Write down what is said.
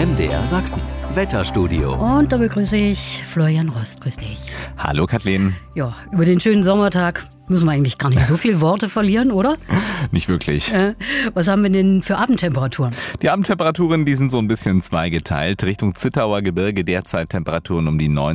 MDR Sachsen. Wetterstudio. Und da begrüße ich Florian Rost. Grüß dich. Hallo Kathleen. Ja, über den schönen Sommertag müssen wir eigentlich gar nicht so viel Worte verlieren, oder? Nicht wirklich. Was haben wir denn für Abendtemperaturen? Die Abendtemperaturen, die sind so ein bisschen zweigeteilt. Richtung Zittauer Gebirge derzeit Temperaturen um die 9